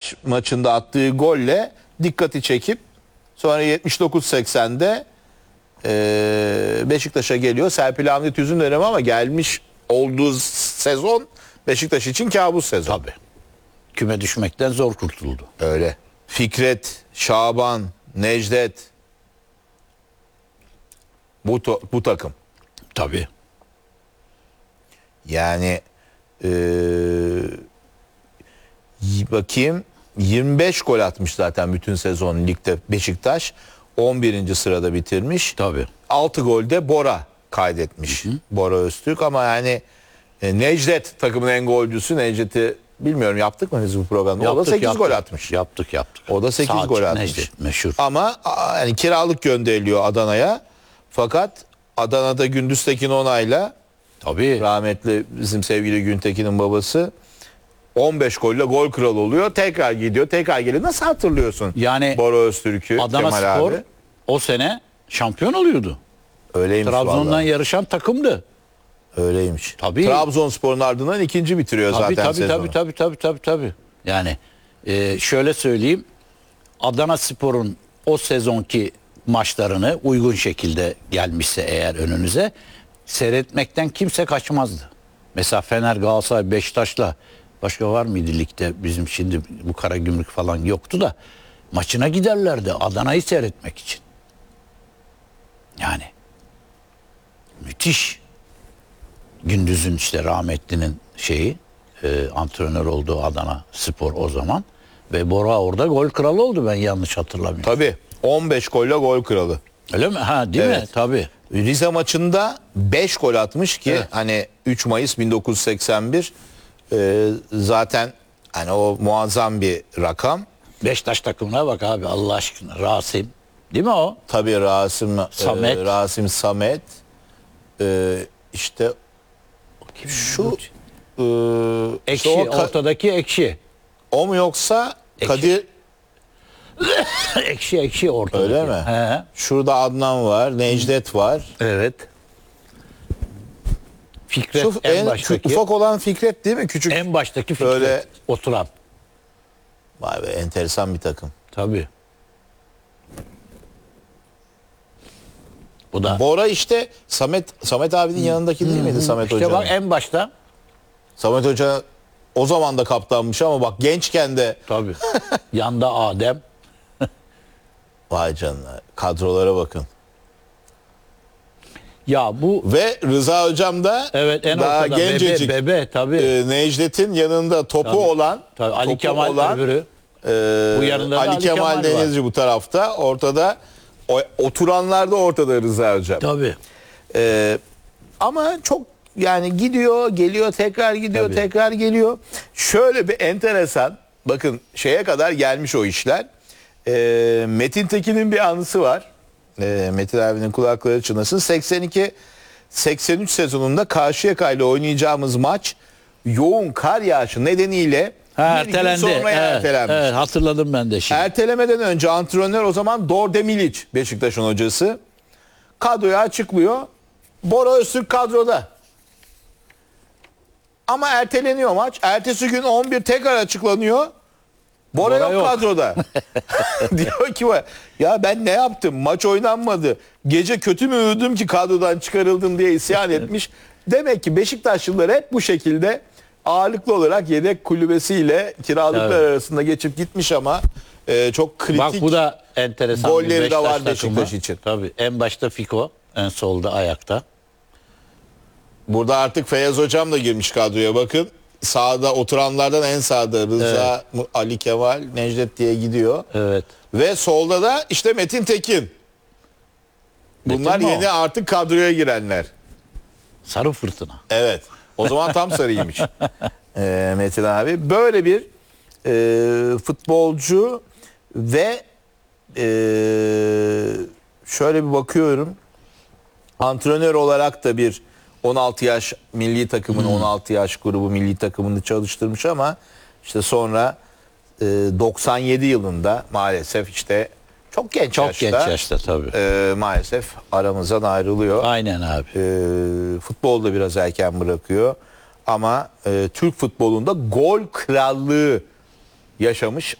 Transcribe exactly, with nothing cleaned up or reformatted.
Beşiktaş maçında attığı golle dikkati çekip sonra yetmiş dokuz seksende e, Beşiktaş'a geliyor. Serpil Hamdi Tüzün dönemi ama gelmiş olduğu sezon Beşiktaş için kabus sezon. Tabii. Küme düşmekten zor kurtuldu. Öyle. Fikret, Şaban, Necdet bu, to- bu takım. Tabii. Yani eee, bakayım yirmi beş gol atmış zaten bütün sezon ligde Beşiktaş. on birinci sırada bitirmiş. Tabii. altı golde Bora kaydetmiş. Hı hı. Bora Öztürk ama yani e, Necdet takımın en golcüsü. Necdet'i bilmiyorum yaptık mı biz bu programda? Yaptık, o da sekiz yaptık. gol atmış. Yaptık yaptık. O da sekiz Sağ gol açık atmış. Necdet meşhur. Ama a, yani kiralık gönderiliyor Adana'ya. Fakat Adana'da Gündüz Tekin Onay'la Tabii. rahmetli bizim sevgili Güntekin'in babası on beş golle gol kralı oluyor. Tekrar gidiyor, tekrar geliyor. Nasıl hatırlıyorsun? Yani Bora Öztürk'ü, Adana Kemal Spor abi. o sene şampiyon oluyordu. Öyleymiş Trabzon'dan vallahi. yarışan takımdı. Öyleymiş. Tabii. Trabzonspor'un ardından ikinci bitiriyor Tabii zaten tabii, sezonu. tabii tabii tabii tabii tabii. Yani e, şöyle söyleyeyim. Adana Spor'un o sezonki maçlarını uygun şekilde gelmişse eğer önünüze seyretmekten kimse kaçmazdı. Mesela Fener, Galatasaray, Beşiktaş'la başka var mıydı ligde bizim şimdi bu Karagümrük falan yoktu da maçına giderlerdi Adana'yı seyretmek için. Yani müthiş. Gündüz'ün işte rahmetlinin şeyi e, antrenör olduğu Adana Spor o zaman ve Bora orada gol kralı oldu ben yanlış hatırlamıyorum. Tabii. on beş golle gol kralı. Öyle mi? Ha değil Evet. mi? Tabii. Rize maçında beş gol atmış ki Evet. hani üç Mayıs bin dokuz yüz seksen bir e, zaten hani o muazzam bir rakam. Beşiktaş takımına bak abi Allah aşkına. Rasim. Değil mi o? Tabii Rasim Samet. e, Rasim Samet e, işte şu e, Ekşi. işte o, ka- Ortadaki ekşi. o mu yoksa Ekşi. Kadir ekşi ekşi ortadaki. öyle mi? He. Şurada Adnan var, Necdet var. Evet. Fikret Şu en, en baştaki. ufak olan Fikret değil mi? Küçük. En baştaki Fikret. Böyle- Oturan. Vay be enteresan bir takım. Tabii. Bu da. Bora işte Samet Samet abinin yanındaki değil miydi Samet İşte Hoca? bak en başta. Samet Hoca o zaman da kaptanmış ama bak gençken de Tabii. Yanda Adem. vay canına kadrolara bakın. Ya bu Ve Rıza Hocam da evet en daha ortada gencecik. bebe, bebe tabii. e, Necdet'in yanında topu olan, tabii. Ali topu Kemal olan, öbürü. e, Bu yanında da Ali, Ali Kemal, Kemal var. Denizci bu tarafta. Ortada o, oturanlar da ortada Rıza Hocam. Tabii. Ee, ama çok yani gidiyor geliyor tekrar gidiyor Tabii. tekrar geliyor. Şöyle bir enteresan bakın şeye kadar gelmiş o işler. Ee, Metin Tekin'in bir anısı var. Ee, Metin abinin kulakları çınlasın. seksen iki seksen üç sezonunda Karşıyaka ile oynayacağımız maç yoğun kar yağışı nedeniyle Ha, bir gün ertelendi. sonraya Evet, ertelenmiş. evet, hatırladım ben de şimdi. Ertelemeden önce antrenör o zaman Dorde Milic, Beşiktaş'ın hocası. Kadroya açıklıyor. Bora Öztürk kadroda. Ama erteleniyor maç. Ertesi gün on bir tekrar açıklanıyor. Bora, Bora yok, yok. kadroda. Diyor ki ya ben ne yaptım? Maç oynanmadı. Gece kötü mü uyudum ki kadrodan çıkarıldım diye isyan etmiş. Demek ki Beşiktaşlılar hep bu şekilde ağırlıklı olarak yedek kulübesiyle kiralıklar Evet. arasında geçip gitmiş ama e, çok kritik. Bak bu da enteresan. golleri bir de var takımı. Beşiktaş için. Tabii. En başta Fiko, en solda ayakta. Burada artık Feyyaz Hocam da girmiş kadroya bakın. Sağda oturanlardan en sağda Rıza, Ali Kemal, Necdet diye gidiyor. Evet. Ve solda da işte Metin Tekin. Bunlar Metin mi o? yeni artık kadroya girenler. Sarı fırtına. Evet. O zaman tam sarıymış. Ee, Metin abi. Böyle bir e, futbolcu ve e, şöyle bir bakıyorum. Antrenör olarak da bir on altı yaş milli takımın Hmm. on altı yaş grubu milli takımını çalıştırmış ama işte sonra e, doksan yedi yılında maalesef işte çok genç Çok yaşta, genç yaşta tabii. e, maalesef aramızdan ayrılıyor. Aynen abi. E, futbolda biraz erken bırakıyor ama e, Türk futbolunda gol krallığı yaşamış